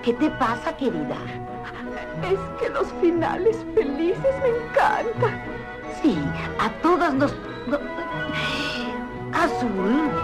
¿Qué te pasa, querida? Es que los finales felices me encantan. Sí, a todas nos... Azul,